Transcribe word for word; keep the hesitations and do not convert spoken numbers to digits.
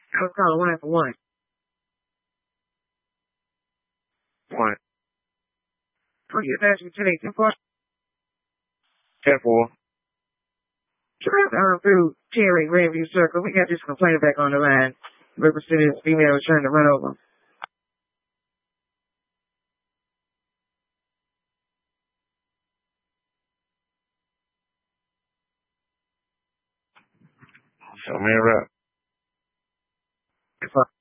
I was calling one for one. One. Twenty you pass me today, ten four. Ten four. Drive down through Cherry Grandview Circle. We got this complaint back on the line. Representative female was trying to run over. Show me a rep.